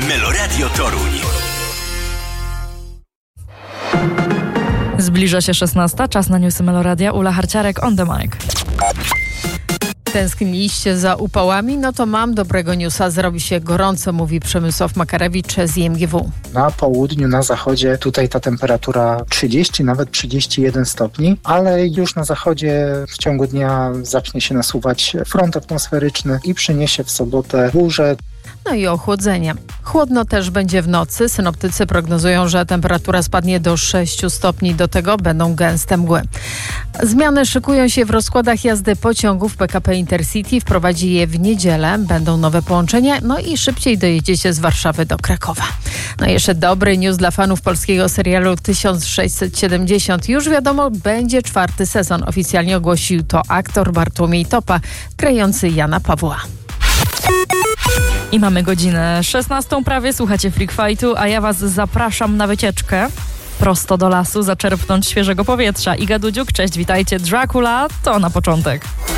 Meloradio Toruń. Zbliża się 16. Czas na newsy Meloradia. Ula Harciarek on the mic. Tęskniliście za upałami? No to mam dobrego newsa. Zrobi się gorąco, mówi Przemysław Makarewicz z IMGW. Na południu, na zachodzie tutaj ta temperatura 30, nawet 31 stopni, ale już na zachodzie w ciągu dnia zacznie się nasuwać front atmosferyczny i przyniesie w sobotę burzę. No i ochłodzenie. Chłodno też będzie w nocy. Synoptycy prognozują, że temperatura spadnie do 6 stopni. Do tego będą gęste mgły. Zmiany szykują się w rozkładach jazdy pociągów. PKP Intercity wprowadzi je w niedzielę. Będą nowe połączenia, no i szybciej dojedziecie z Warszawy do Krakowa. No i jeszcze dobry news dla fanów polskiego serialu 1670. Już wiadomo, będzie 4. sezon. Oficjalnie ogłosił to aktor Bartłomiej Topa, grający Jana Pawła. I mamy godzinę 16 prawie, słuchacie Freak Fightu, a ja was zapraszam na wycieczkę prosto do lasu, zaczerpnąć świeżego powietrza. Iga Dudziuk, cześć, witajcie. Dracula to na początek.